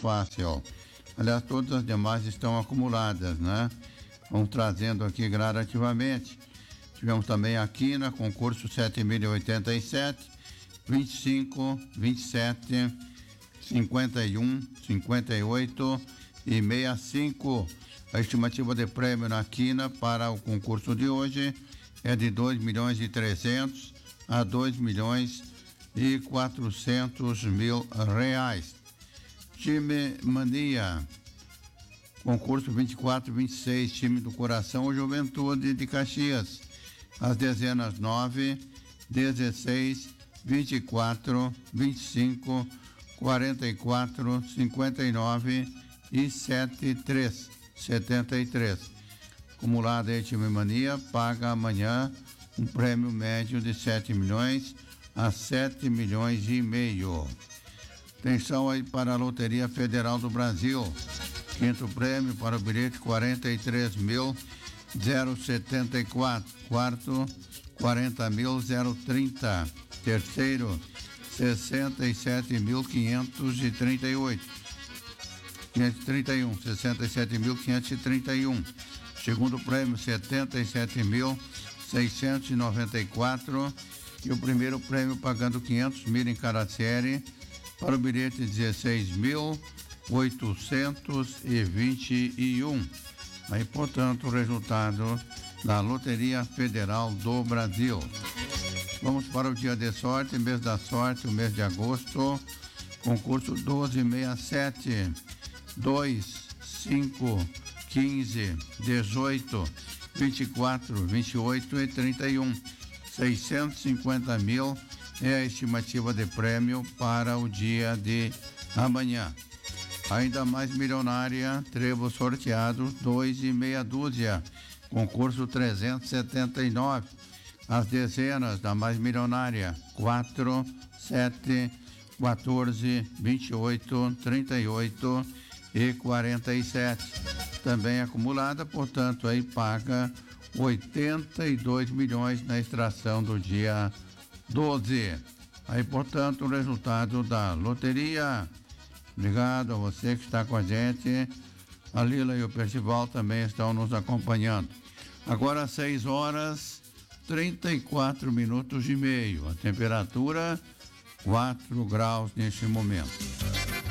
fácil. Aliás, todas as demais estão acumuladas, né? Vamos trazendo aqui gradativamente. Tivemos também a Quina, concurso 7.087, 25, 27, 51, 58 e 65. A estimativa de prêmio na Quina para o concurso de hoje é de 2.300.000 a 2.400.000 reais. Time Mania, concurso 24, 26, time do Coração Juventude de Caxias. As dezenas 9, 16, 24, 25, 44, 59 e 73. Acumulado aí, time Mania, paga amanhã um prêmio médio de 7 milhões a 7 milhões e meio. Atenção aí para a Loteria Federal do Brasil. Quinto prêmio para o bilhete 43.074. Quarto, 40.030. Terceiro, 67.538. 67.531. Segundo prêmio, 77.694. E o primeiro prêmio pagando 500 mil em cada série para o bilhete 16.821. Aí, portanto, o resultado da Loteria Federal do Brasil. Vamos para o dia de sorte, mês da sorte, o mês de agosto. Concurso 1267. 2, 5, 15, 18, 24, 28 e 31. 650 mil é a estimativa de prêmio para o dia de amanhã. Ainda mais milionária, trevo sorteado 2 e meia dúzia, concurso 379. As dezenas da mais milionária 4, 7, 14, 28, 38 e 47. Também acumulada, portanto, aí paga 82 milhões na extração do dia 12. Aí, portanto, o resultado da loteria. Obrigado a você que está com a gente. A Lila e o Percival também estão nos acompanhando. Agora 6 horas 34 minutos e meio. A temperatura 4 graus neste momento.